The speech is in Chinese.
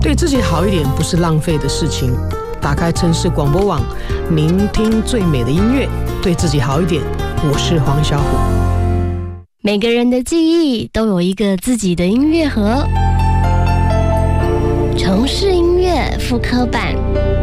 对自己好一点不是浪费的事情。打开城市广播网，聆听最美的音乐，对自己好一点。我是黄小琥。 每个人的记忆都有一个自己的音乐盒，城市音乐复刻版。